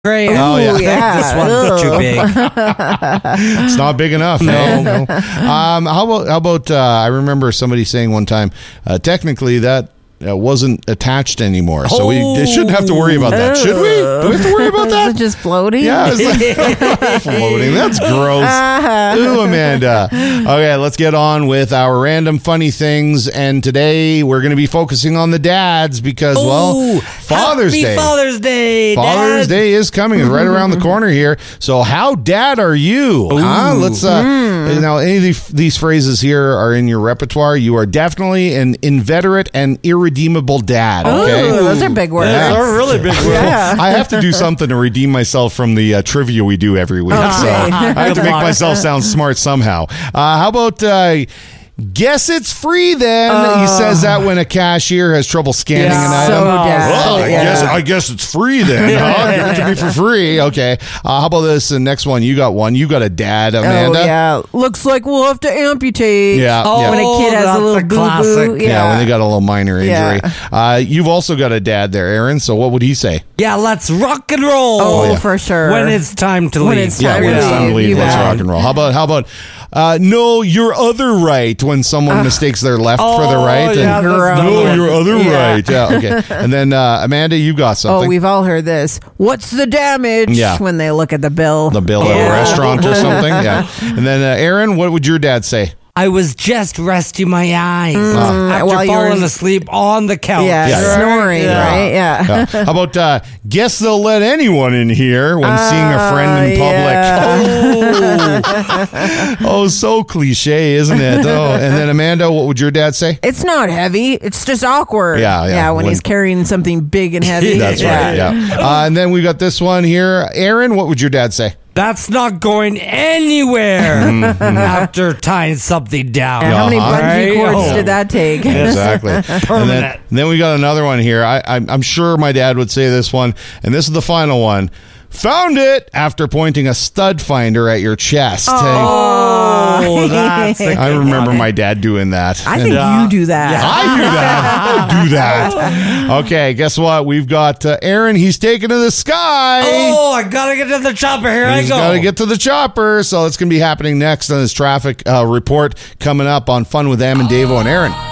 Great. Oh, yeah. This one's too big. It's not big enough. No. How about I remember somebody saying one time, technically that wasn't attached anymore. So we shouldn't have to worry about that. Should we? Do we have to worry about that? Is it just floating? Yeah, it's like floating. That's gross. Ooh, Amanda. Okay, let's get on with our random funny things. And today we're going to be focusing on the dads because, Father's Day. Father's Day. Father's Day is coming. It's right around the corner here. So how dad are you? Let's now any of these phrases here are in your repertoire. You are definitely an inveterate and irredeemable dad. Okay, those are big words. Those are really big words. Yeah. I have to do something to redeem myself from the trivia we do every week. So I have to make myself sound smart somehow. How about guess it's free then? He says that when a cashier has trouble scanning an item. So dad. I guess it's free then. Huh? Give it to me for free. Okay. How about this? The next one. You got one. You got a dad, Amanda. Oh, yeah. Looks like we'll have to amputate. Yeah. When a kid has a little boo-boo. Yeah, when they got a little minor injury. Yeah. You've also got a dad there, Aaron. So what would he say? Yeah, let's rock and roll. Oh, for sure. When it's time to leave. When it's time to leave. You Let's bet. rock and roll. How about no, your other right, when someone mistakes their left for the right. Yeah, And, no, your other right. Yeah, okay. And then Amanda, you got something. Oh, we've all heard this. What's the damage? Yeah. When they look at the bill. The bill at a restaurant or something. Yeah. And then Aaron, what would your dad say? I was just resting my eyes after while you were falling asleep on the couch. Yeah, snoring, right? Yeah. How about guess they'll let anyone in here when seeing a friend in public? Oh, so cliche, isn't it? Oh, and then Amanda, what would your dad say? It's not heavy. It's just awkward. Yeah. When he's carrying something big and heavy. That's right. Yeah. And then we got this one here. Aaron, what would your dad say? That's not going anywhere after tying something down. How many bungee cords did that take? Exactly. And then we got another one here. I'm sure my dad would say this one, and this is the final one. Found it after pointing a stud finder at your chest. Oh, that's I remember my dad doing that. I think you do that. I do that. Okay, guess what? We've got Aaron. He's taken to the sky. Oh, I gotta get to the chopper. Here I He's go. got to get to the chopper. So it's going to be happening next on his traffic report coming up on Fun with Am and Davo and Aaron.